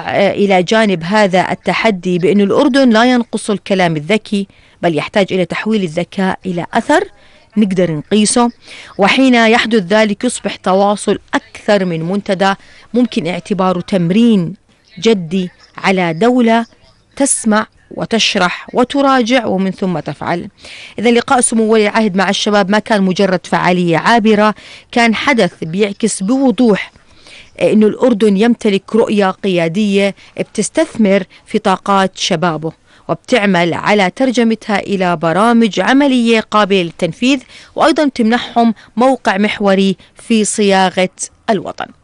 إلى جانب هذا التحدي بأن الأردن لا ينقص الكلام الذكي، بل يحتاج إلى تحويل الذكاء إلى أثر نقدر نقيسه، وحين يحدث ذلك يصبح تواصل أكثر من منتدى ممكن اعتباره تمرين جدي على دولة تسمع وتشرح وتراجع ومن ثم تفعل. إذا لقاء سمو ولي العهد مع الشباب ما كان مجرد فعالية عابرة، كان حدث بيعكس بوضوح إنه الأردن يمتلك رؤية قيادية بتستثمر في طاقات شبابه وبتعمل على ترجمتها إلى برامج عملية قابلة للتنفيذ، وأيضا تمنحهم موقع محوري في صياغة الوطن.